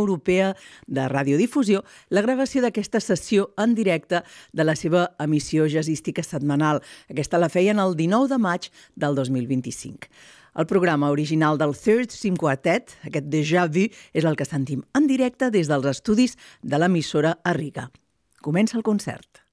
Europea de Radiodifusió la gravació d'aquesta sessió en directe de la seva emissió jazzística setmanal. Aquesta la feien el 19 de maig del 2025. El programa original del Third String Quartet, aquest Déjà Vu, és el que sentim en directe des dels estudis de l'emissora a Riga. Comença el concert.